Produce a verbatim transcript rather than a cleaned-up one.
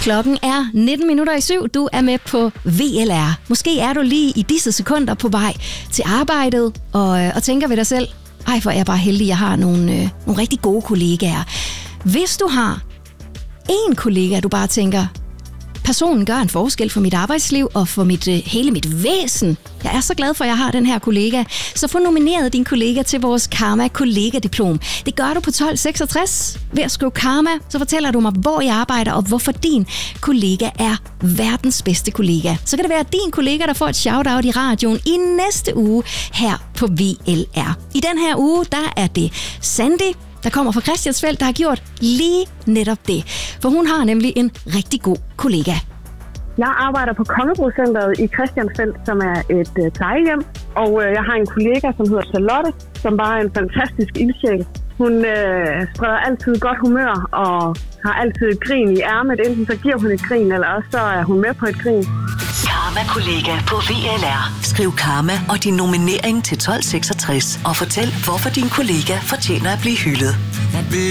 Klokken er nitten minutter i syv. Du er med på V L R. Måske er du lige i disse sekunder på vej til arbejdet og, og tænker ved dig selv, ej, hvor er jeg bare heldig, jeg har nogle, øh, nogle rigtig gode kollegaer. Hvis du har en kollega, du bare tænker, personen gør en forskel for mit arbejdsliv og for mit, øh, hele mit væsen. Jeg er så glad for, at jeg har den her kollega. Så få nomineret din kollega til vores Karma Kollegadiplom. Det gør du på tolv seksogtres. Ved at skrive Karma, så fortæller du mig, hvor jeg arbejder og hvorfor din kollega er verdens bedste kollega. Så kan det være din kollega, der får et shout-out i radioen i næste uge her på V L R. I den her uge, der er det Sandy, der kommer fra Christiansfeld, der har gjort lige netop det. For hun har nemlig en rigtig god kollega. Jeg arbejder på Kongebro-centret i Christiansfeld, som er et øh, plejehjem. Og øh, jeg har en kollega, som hedder Charlotte, som bare er en fantastisk ildsjæl. Hun øh, spreder altid godt humør og har altid et grin i ærmet. Enten så giver hun et grin, eller også så er hun med på et grin. Karma Kollega på V L R. Skriv Karma og din nominering til tolv seksogtres og fortæl, hvorfor din kollega fortjener at blive hyldet.